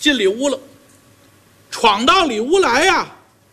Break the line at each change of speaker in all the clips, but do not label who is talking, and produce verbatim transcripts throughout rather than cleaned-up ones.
进里屋了，闯到里屋来呀，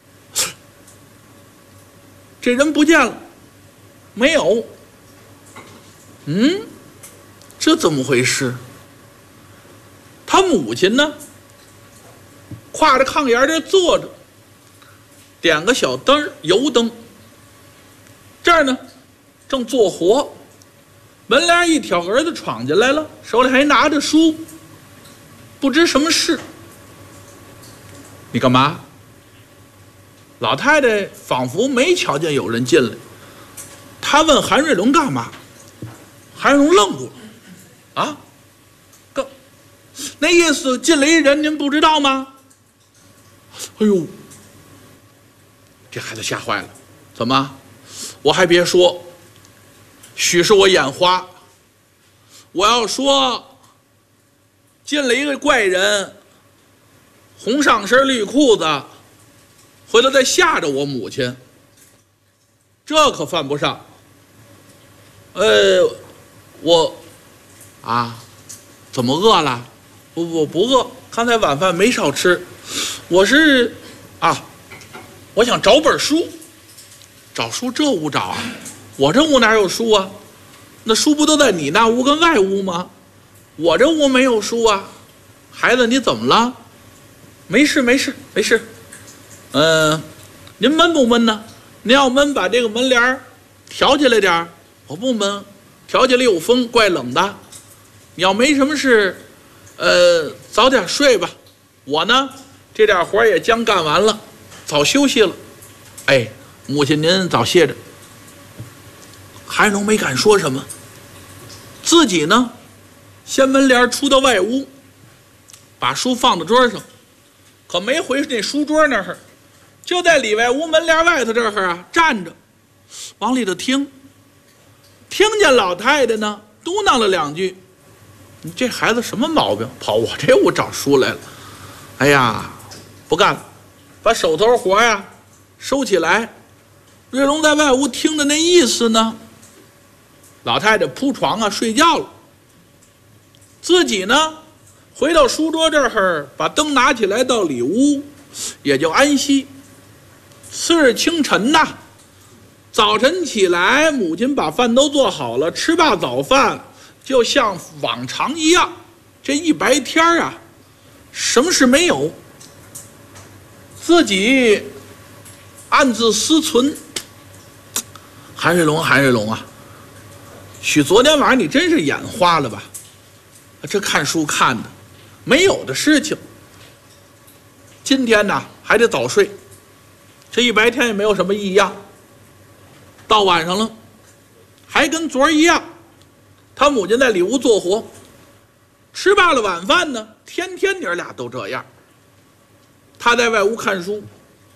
这人不见了，没有。嗯，这怎么回事？他母亲呢，挎着炕沿这坐着，点个小灯油灯，这儿呢正做活，门帘一挑，儿子闯进来了，手里还拿着书，不知什么事。你干嘛？老太太仿佛没瞧见有人进来，她问韩瑞龙干嘛？韩瑞龙愣住了，啊，干，那意思进来一人您不知道吗？哎呦，这孩子吓坏了，怎么？我还别说，许是我眼花。我要说，进来一个怪人，红上身绿裤子，回头再吓着我母亲，这可犯不上。呃，我啊，怎么饿了？不不不饿，刚才晚饭没少吃。我是啊，我想找本书。找书这屋找啊？我这屋哪有书啊？那书不都在你那屋跟外屋吗？我这屋没有书啊。孩子，你怎么了？没事没事没事。嗯、呃，您闷不闷呢？您要闷，把这个门帘调起来点。我不闷，调起来有风，怪冷的。你要没什么事，呃，早点睡吧。我呢，这点活也将干完了，早休息了。哎，母亲您早歇着。韩荣没敢说什么，自己呢，掀门帘出到外屋，把书放到桌上，可没回那书桌那儿，就在里外屋门帘外头这儿啊站着，往里头听，听见老太太呢嘟囔了两句：“你这孩子什么毛病，跑我这屋找书来了？”哎呀，不干了，把手头活呀收起来。瑞龙在外屋听着那意思呢，老太太铺床啊睡觉了，自己呢回到书桌这儿，把灯拿起来到里屋，也就安息。次日清晨呐，早晨起来，母亲把饭都做好了，吃罢早饭，就像往常一样，这一白天啊，什么事没有，自己暗自思忖：韩瑞龙，韩瑞龙啊，许昨天晚上你真是眼花了吧？这看书看的没有的事情。今天呢还得早睡，这一白天也没有什么异样。到晚上了，还跟昨儿一样，他母亲在里屋做活，吃罢了晚饭呢，天天娘俩都这样。他在外屋看书，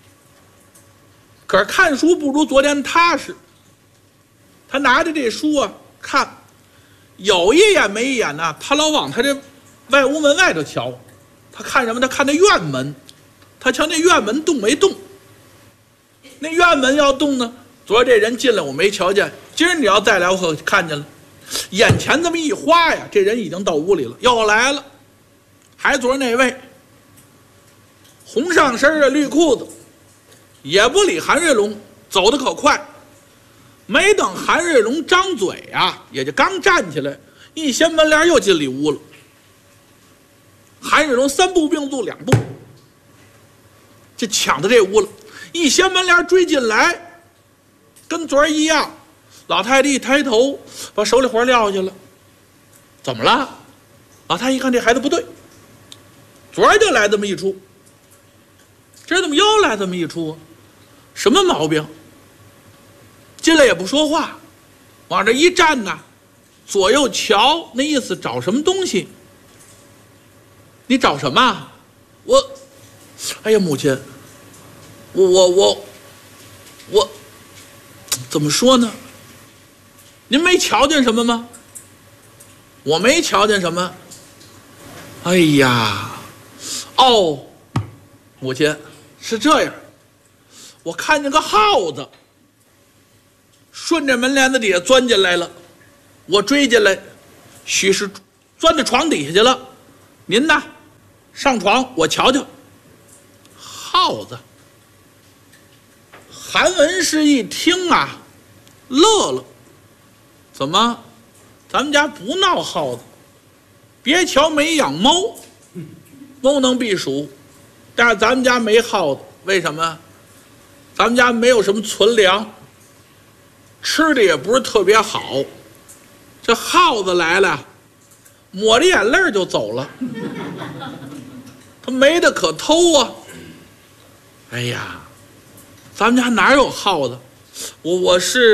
可是看书不如昨天踏实。他拿着这书啊看，有一眼没一眼呢，他老往他这外屋门外头瞧。他看什么？他看那院门，他瞧那院门动没动。那院门要动呢，昨儿这人进来我没瞧见，今儿你要再来我可看见了。眼前这么一花呀，这人已经到屋里了，又来了。还昨儿那位红上身的绿裤子，也不理韩瑞龙，走得可快。没等韩瑞龙张嘴啊，也就刚站起来，一掀门帘又进里屋了。韩瑞龙三步并作两步，就抢到这屋了。一掀门帘追进来，跟昨儿一样。老太太一抬头，把手里活撂下了。怎么了？老太太一看这孩子不对，昨儿就来这么一出，这怎么又来这么一出啊？什么毛病？进来也不说话，往这一站呐，左右瞧，那意思找什么东西？你找什么？我，哎呀，母亲，我我我我，怎么说呢？您没瞧见什么吗？我没瞧见什么。哎呀，哦，母亲，是这样，我看见个耗子顺着门帘子底下钻进来了，我追进来，许是钻到床底下去了。您呢， 上床我瞧瞧。耗子。韩文师一听啊，乐了。怎么，咱们家不闹耗子？别瞧没养猫，猫能避暑，但是咱们家没耗子，为什么？咱们家没有什么存粮，吃的也不是特别好。这耗子来了，抹着眼泪就走了，他没得可偷啊。哎呀，咱们家哪有耗子？我我是。